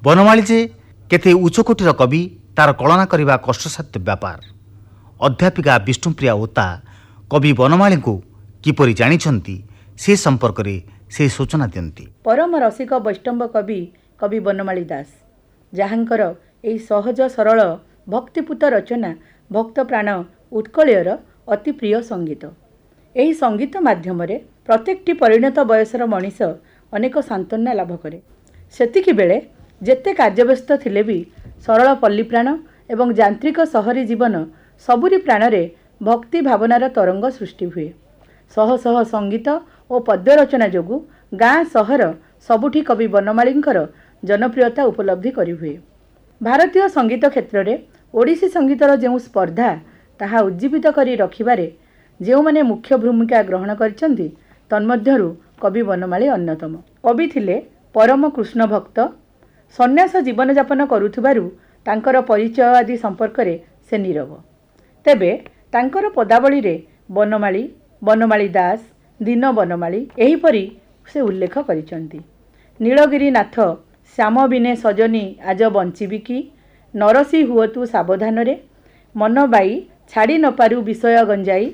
बनमाली जे केते उच्चकोटीर कवि तार कलना करने कष्टसाध्य व्यापार। अध्यापिका विष्णुप्रिया ओता कवि बनमाली को किपरि जानिछंती से संपर्क रे से सूचना दियंती। परम रसिक वैष्णव कवि कवि बनमाली दास जहाँकर एही सहज सरल भक्तिपूत रचना भक्त प्राण उत्कलयर अति प्रिय संगीत। एही संगीत माध्यम रे प्रत्येकटी परिणत बयसर मनीष अनेक सांत्वना लाभ करे। सेतिकी बेले जेते कार्यव्यस्त थिले भी सरल पल्ली प्राण एवं यांत्रिक सहरी जीवन सबुरी प्राण रे भक्ति भावनार तरंग सृष्टि हुए। शह शह संगीत और पद्य रचना जोगु गाँ सहर सबुठी कवि बनमालींकर जनप्रियता उपलब्धि करी हुए। भारतीय संगीत क्षेत्र में ओडिसी संगीतर जो स्पर्धा ताहा उज्जीवित करी रखिबारे जो माने मुख्य भूमिका ग्रहण करिसेंती तन्मध्यरु कवि बनमाली अन्यतम। कवि थिले परम कृष्ण भक्त सन्यास जीवन यापन करुथिबारु तांकर परिचय आदि संपर्क रे से नीरव। तेबे तांकर पदावली रे बनमाली बनमाली दास दीन बनमाली एहीपरि से उल्लेख करिसेंती। नीलगिरी नाथ श्याम बिने सजनी आज बंचिबी की नरसी हुअतु सावधान रे मन बाई छाड़ी न पारु विषय गंजाई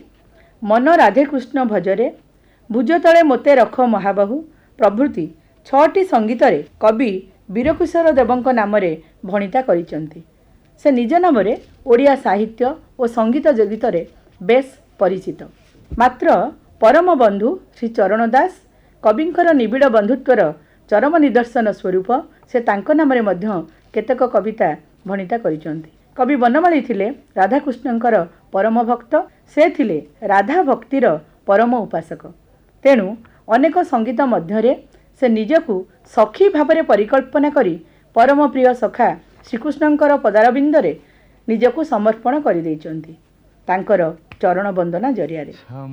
मन राधे कृष्ण भजरे भुज तले मोते रख महाबाहु प्रभृति 6टी संगीत रे कवि वीरकिशोर देवଙ୍କ नामरे भणिता करिसेंती। से निज नामरे ओडिया साहित्य और संगीत जगत रे बेस परिचित। मात्र परम बंधु श्री चरण दास कविंकर निबिड़ बंधुत्वर चरम निदर्शन स्वरूप से तांको नामरे मध्य केतक कविता भणिता करिसेंती। कवि बनमाली थिले राधाकृष्णंकर परम भक्त। से थिले राधा भक्तिर परम उपासक। तेणु अनेक संगीत मध्यरे से निजकु सखी भावरे परिकल्पना करी परम प्रिय सखा श्रीकृष्णंकर पदारविंदरे निजकु समर्पण करि दैचंती तांकर चरण वंदना जरिया रे।